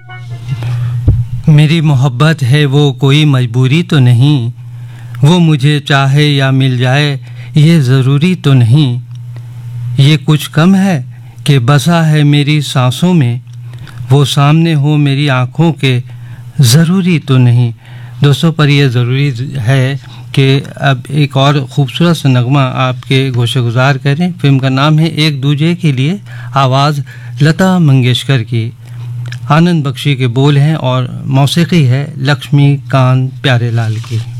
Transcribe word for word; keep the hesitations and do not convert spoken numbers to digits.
मेरी मोहब्बत है वो कोई मजबूरी तो नहीं, वो मुझे चाहे या मिल जाए ये ज़रूरी तो नहीं, ये कुछ कम है कि बसा है मेरी सांसों में, वो सामने हो मेरी आँखों के ज़रूरी तो नहीं। दोस्तों, पर यह ज़रूरी है कि अब एक और ख़ूबसूरत सा नगमा आपके गोशेगुज़ार करें। फ़िल्म का नाम है एक दूजे के लिए, आवाज़ लता मंगेशकर की, आनंद बख्शी के बोल हैं और मौसीकी है लक्ष्मीकांत प्यारेलाल की।